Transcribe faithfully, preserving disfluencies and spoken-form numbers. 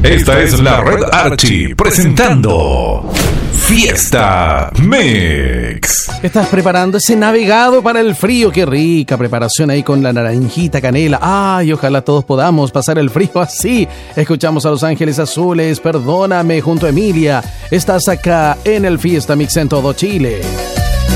Esta es la Red Archie presentando Fiesta Mix. Estás preparando ese navegado para el frío. Qué rica preparación ahí con la naranjita canela. Ay, ojalá todos podamos pasar el frío así. Escuchamos a Los Ángeles Azules, Perdóname, junto a Emilia. Estás acá en el Fiesta Mix en todo Chile.